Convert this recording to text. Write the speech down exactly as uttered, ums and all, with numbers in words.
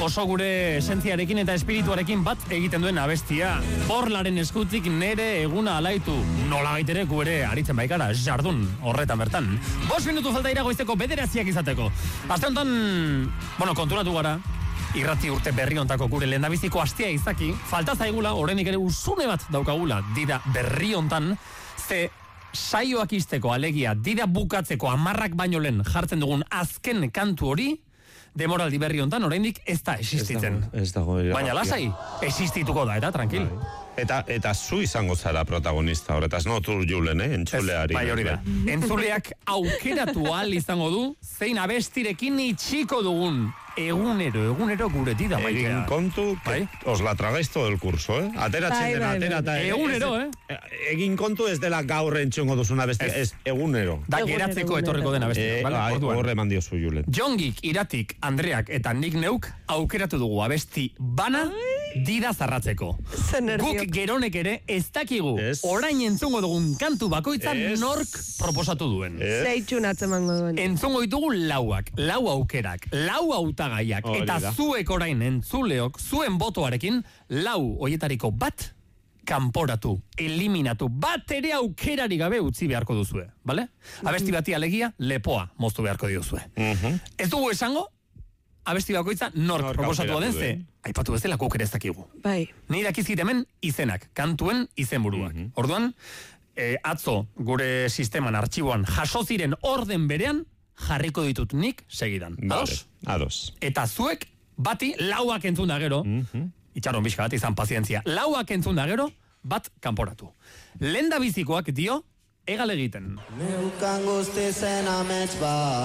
oso gure esentziarekin eta espirituarekin bat egiten duen abestia. Borlaren eskutik nere eguna alaitu. Nola gaitere gu ere aritzen baikara, jardun horretan bertan. Bost minutu falta ira goizteko bederaziak izateko. Aste honetan, bueno, konturatu gara, irrati urte berri hontako gure lehendabiziko astea izaki, falta zaigula, oraindik ere usune bat daukagula, dida berri hontan, ze saioak izteko alegia, dida bukatzeko amarrak baino lehen jartzen dugun azken kantu hori, demoraldi berri hontan oraindik ez da existitzen. Ez dago, ez dago, baina lasai, existituko da, eta tranquil. Eta, eta zu izango zara protagonista horretaz, no tu Julen, eh? Entzuleari. Bai, hori da. Entzuleak aukeratu ahal izango du, zein abestirekin itxiko dugun. Egunero, egunero gure dida maitea. Egin kontu, bai? Os la tragáis todo el curso, eh? Ateratzen dena, aterata. Egunero, eh? Egin kontu ez dela gaur entzungo duzuna beste, ez egunero. Da geratzeko etorriko dena beste. Horre mandio zu, Julen. Jongik, Iratik, Andreak eta nik neuk aukeratu dugu abesti bana dida zarratzeko. Guk geronek ere ez dakigu orain entzungo dugun kantu bakoitza nork proposatu duen. Zeitxun atzemango duen. Entzungo ditugu lauak, lau aukerak, lau hautagaiak, eta zuek orain entzuleok, zuen botoarekin, lau hoietariko bat kanporatu, eliminatu, bat ere aukerari gabe utzi beharko duzue, bale? Abesti bati alegia, lepoa moztu beharko diozue. Ez dugu esango, abesti bakoitza nork proposatu den ze, aipatu ez dela guk ere ez dakigu. Bai. Ni dakizkit hemen izenak, kantuen izenburuak. Orduan, atzo gure sisteman, artxiboan, jaso ziren orden berean, jarriko ditut nik segidan. Ados? Ados. Eta zuek, bati, lauak entzun da gero, itxaron bizka bat, izan pazientzia, lauak entzun da gero, bat kanporatu. Lenda bizikoak dio, egal egiten. Neukan guzti zen amets bat.